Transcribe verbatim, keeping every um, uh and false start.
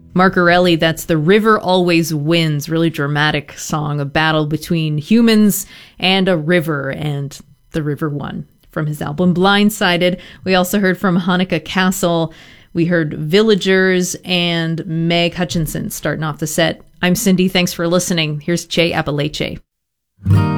Marcarelli, that's The River Always Wins, really dramatic song, a battle between humans and a river, and the river won. From his album Blindsided. We also heard from Hanukkah Castle. We heard Villagers and Meg Hutchinson starting off the set. I'm Cindy. Thanks for listening. Here's Che Apalache.